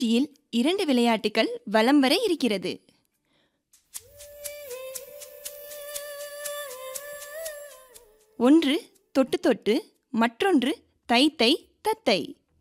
போட்டியில் 2 விளையாட்டுகள் வலம் வர இருக்கிறது. ஒன்று தொட்டு தொட்டு, மற்றொன்று தை தை தத்தை.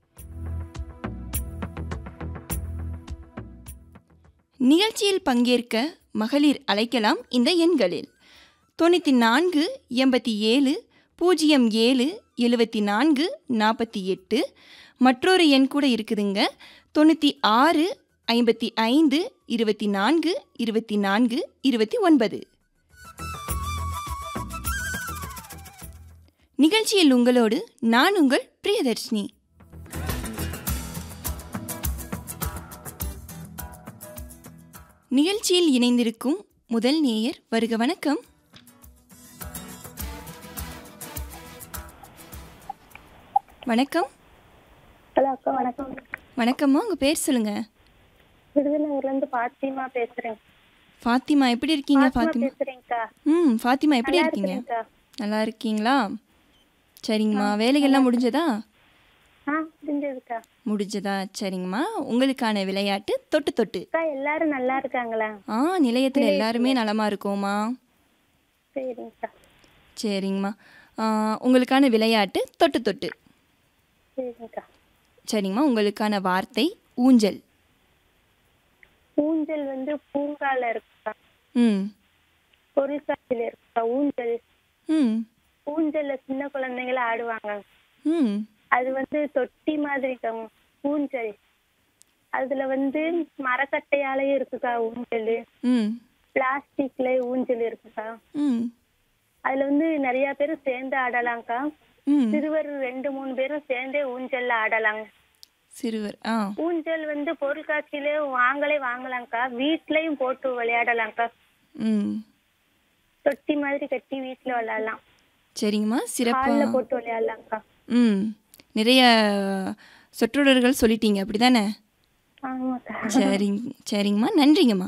நிகழ்ச்சியில் பங்கேற்க மகளிர் அழைக்கலாம் இந்த எண்களில் 94 87 07 74 48. மற்றொரு எண் கூட இருக்குதுங்க, 96 55 24 24 29. நிகழ்ச்சியில் உங்களோடு நான் உங்கள் பிரியதர்ஷினி. நிகழ்ச்சியில் இணைந்திருக்கும் முதல் நேயர், வருக வணக்கம். வணக்கம். ஹலோ அக்கா, வணக்கம். வணக்கம்மா, உங்கள் பேர் சொல்லுங்க. விருதுநகர்லேருந்து ஃபாத்திமா பேசுகிறேன். ஃபாத்திமா, எப்படி இருக்கீங்க? ஃபாத்திமா பேசுகிறேங்க்கா. ஃபாத்திமா எப்படி இருக்கீங்க? நல்லா இருக்கீங்களா? சரிங்கம்மா, வேலைகள்லாம் முடிஞ்சதா? முடிஞ்சதுக்கா. முடிஞ்சதா? சரிங்கம்மா. உங்களுக்கான விளையாட்டு தொட்டு தொட்டு. அக்கா, எல்லாரும் நல்லா இருக்காங்களா? நிலையத்தில் எல்லாருமே நலமா இருக்கோமா? சரிங்கக்கா. சரிங்கம்மா. உங்களுக்கான விளையாட்டு தொட்டு தொட்டு. சரிங்கக்கா. சரிங்கம்மா. உங்களுக்கான வார்த்தை ஊஞ்சல். ஊஞ்சல் வந்து பூங்கால இருக்குக்கா. பொருள்காட்சியில இருக்குக்கா ஊஞ்சல். ஊஞ்சல்ல சின்ன குழந்தைங்கள ஆடுவாங்க. அது வந்து தொட்டி மாதிரி ஊஞ்சல். அதுல வந்து மரக்கட்டையாலேயும் இருக்குக்கா ஊஞ்சல். பிளாஸ்டிக்ல ஊஞ்சல் இருக்குக்கா. அதுல வந்து நிறைய பேரும் சேர்ந்து ஆடலாம்க்கா. சிறுவர் 2-3 பேரும் சேர்ந்தே ஊஞ்சல்ல ஆடலாங்க. சிறுவர் ஊஞ்சல் வந்து பொருட்காட்சியில வாங்கலாம்க்கா. வீட்லயும் போட்டு விளையாடலாம்க்கா. தொட்டி மாதிரி கட்டி வீட்டுல விளையாடலாம். சரிங்கம்மா, சிறப்பா போட்டு விளையாடலாம்க்கா. நிறைய சொற்றொடர்கள் சொல்லிட்டீங்க, அப்படிதானே? ஆமாக்கா. சரிங்கம்மா, நன்றிங்கம்மா.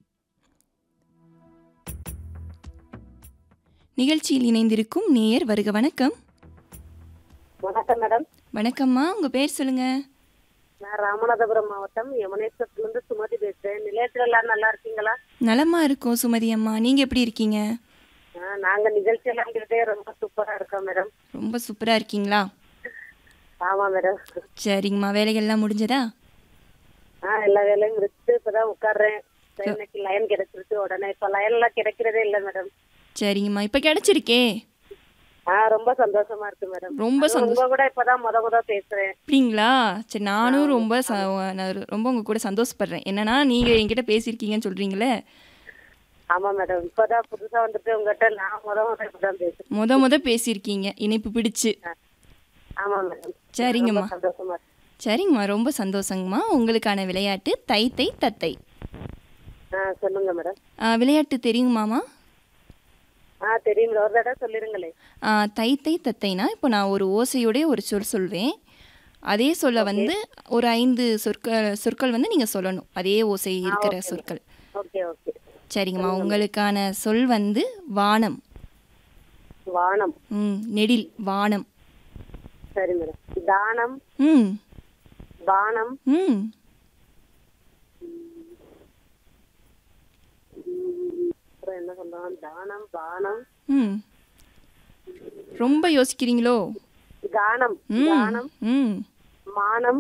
நிகழ்ச்சியில் இணைந்திருக்கும் நேயர், வருக வணக்கம். வணக்கம் மேடம். வணக்கம்மா, உங்க பேர் சொல்லுங்க. நான் ராமநாதபுரம் மாவட்டம் யமுனேஸ்வரத்துல சுமதி பேசுறேன். நிலையத்துல எல்லாரும் நல்லா இருக்கீங்களா? நலமா இருக்கும் சுமதி அம்மா, நீங்க எப்படி இருக்கீங்க? நாங்க நிகழ்ச்சி எல்லாம் ரொம்ப சூப்பரா இருக்கோம் மேடம். ரொம்ப சூப்பரா இருக்கீங்களா? ஆமா மேடம். சரிங்கம்மா, வேலைகள்லாம் முடிஞ்சதா? எல்லா வேலையும் முடிச்சுட்டு இப்பதான் உட்கார்றேன். இன்னைக்கு லைன் கிடைச்சிருக்கு உடனே. இப்ப லைன் எல்லாம் கிடைக்கிறதே இல்ல மேடம். சரிங்கம்மா, இப்ப கிடைச்சிருக்கே. ரொம்ப சந்தோஷமா இருக்கு மேடம். ரொம்ப சந்தோஷம் கூட இப்பதான் முத பேசுறேன். அப்படிங்களா? சரி, நானும் ரொம்ப உங்க கூட சந்தோஷப்படுறேன். என்னன்னா, நீங்க என்கிட்ட பேசியிருக்கீங்கன்னு சொல்றீங்களே. ஆமா மேடம், இப்பதான் புதுசா வந்துட்டு உங்ககிட்ட நான் இப்பதான் பேசுறேன். முத பேசியிருக்கீங்க, இணைப்பு பிடிச்சு. ஆமா மேடம். சரிங்கம்மா. சந்தோஷமா இருக்கு. சரிங்கம்மா, ரொம்ப சந்தோஷங்கம்மா. உங்களுக்கான விளையாட்டு தை தை தத்தை. சொல்லுங்க மேடம். விளையாட்டு தெரியுமாமா? தெரியும், ஒரு தடவை சொல்லிருங்களே. தை தை தத்தைனா, இப்போ நான் ஒரு ஓசையோட ஒரு சொல் சொல்வேன். அதே சொல்ல வந்து ஒரு 5 சொற்கள் வந்து நீங்க சொல்லணும், அதே ஓசை இருக்கிற சொற்கள். சரிங்கம்மா. உங்களுக்கான சொல் வந்து வானம். வானம். நெடில் வானம். சரி மேடம். தானம். பானம். என்ன சொல்லலாம்? தானம், பானம். ரொம்ப யோசிக்கிறீங்களோ? கானம். கானம். மானம்.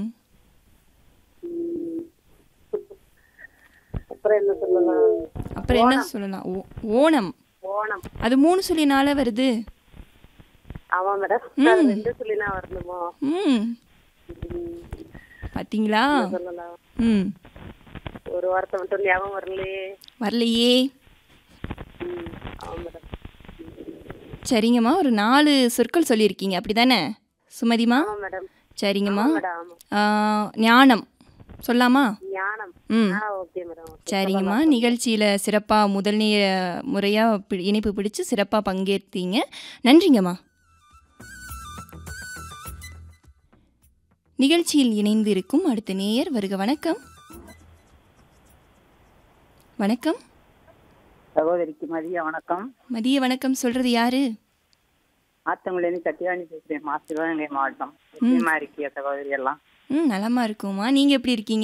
அப்புறம் என்ன சொல்லலாம்? ஓணம். ஓணம். அது 3 சொல்லினால வருது. ஆமா மேடம். 2 சொல்லினா வரணுமோ? பாத்தீங்களா? சொல்லலாம். ஒரு வார்த்தை மட்டும் ஞாபகம் வரலையே. சரிங்கம்மா, ஒரு 4 சொற்கள் சொல்லியிருக்கீங்க, அப்படிதானே சுமதிமா? சரிங்கம்மா. ஞானம் சொல்லாமா? சரிங்கம்மா. நிகழ்ச்சியில சிறப்பா முதல் முறையா இணைப்பு பிடிச்சு சிறப்பா பங்கேற்றீங்க, நன்றிங்கம்மா. நிகழ்ச்சியில் இணைந்து இருக்கும் அடுத்த நேயர், வருக வணக்கம். வணக்கம். சகோதரிக்கு மதிய வணக்கம். மதிய வணக்கம். சொல்றது யாரு? ஆத்தங்குளேருந்து சத்யானி பேசுறேன். சிவகங்கை மாவட்டம். எப்படிமா இருக்கியா சகோதரி எல்லாம்? நலமா இருக்குமா. நீங்க எப்படி இருக்கீங்க?